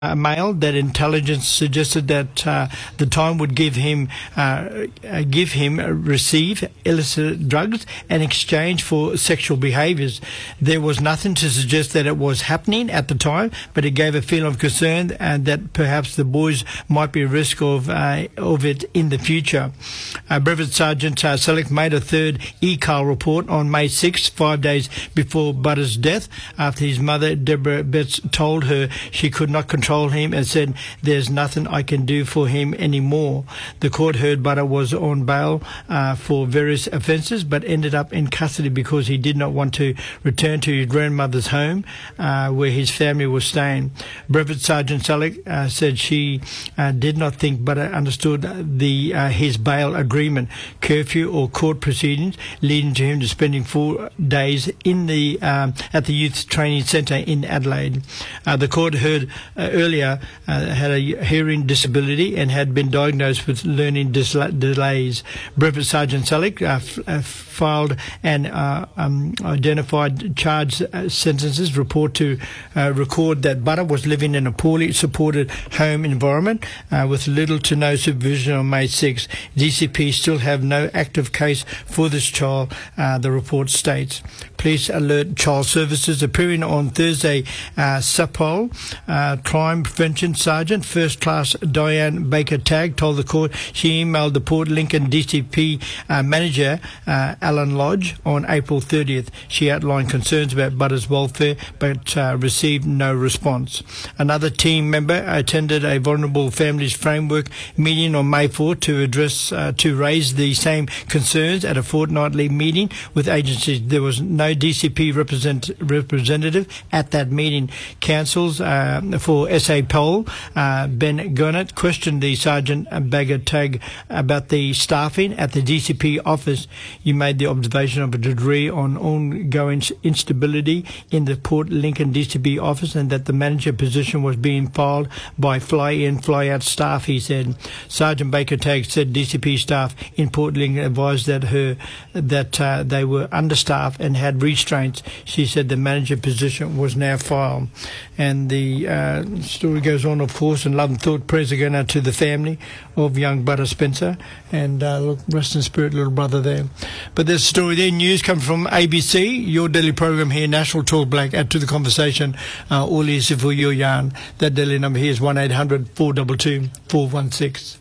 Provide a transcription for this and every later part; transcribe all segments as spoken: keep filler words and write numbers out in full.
Uh, mail that intelligence suggested that uh, the time would give him uh, uh, give him uh, receive illicit drugs in exchange for sexual behaviours. There was nothing to suggest that it was happening at the time, but it gave a feeling of concern and that perhaps the boys might be at risk of uh, of it in the future. Uh, Brevet Sergeant uh, Selleck made a third E C A L report on May sixth, five days before Butter's death, after his mother Deborah Betts told her she could not control him and said, "There's nothing I can do for him anymore." The court heard Butter was on bail uh, for various offences, but ended up in custody because he did not want to return to his grandmother's home uh, where his family was staying. Brevet Sergeant Selleck uh, said she uh, did not think Butter understood the uh, his bail agreement, curfew or court proceedings, leading to him to spending four days in the um, at the Youth Training Centre in Adelaide. Uh, the court heard uh, earlier uh, had a hearing disability and had been diagnosed with learning dis- delays. Brevet Sergeant Selleck uh, f- uh, filed an uh, um, identified charge uh, sentences report to uh, record that Butter was living in a poorly supported home environment uh, with little to no supervision on May sixth. D C P still have no active case for this child, uh, the report states. Police alert child services appearing on Thursday. Uh, Sapole, uh, crime prevention sergeant, first class Diane Baker Tagg, told the court she emailed the Port Lincoln D C P uh, manager, uh, Alan Lodge, on April thirtieth. She outlined concerns about Butter's welfare, but uh, received no response. Another team member attended a vulnerable families framework meeting on May fourth to address, uh, to raise the same concerns at a fortnightly meeting with agencies. There was no D C P represent, representative at that meeting. Councils uh, for S A Poll, uh, Ben Gurnett, questioned the Sergeant Baker Tagg about the staffing at the D C P office. You made the observation of a degree on ongoing instability in the Port Lincoln D C P office and that the manager position was being filled by fly-in, fly-out staff, he said. Sergeant Baker Tagg said D C P staff in Port Lincoln advised that her that uh, they were understaffed and had restraints. She said the manager position was now filed. And the uh, story goes on, of course, and love and thought prayers are going out to the family of young Butter Spencer, and uh, look, rest in spirit, little brother there. But there's a story there. News comes from A B C, your daily program here, National Talk Black. Add to the conversation, uh, all is for your yarn. That daily number here is one eight hundred four two two four one six.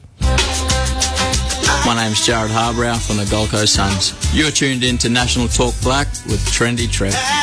My name's Jared Harbrow from the Gold Coast Suns. You're tuned in to National Talk Black with Trendy Trev.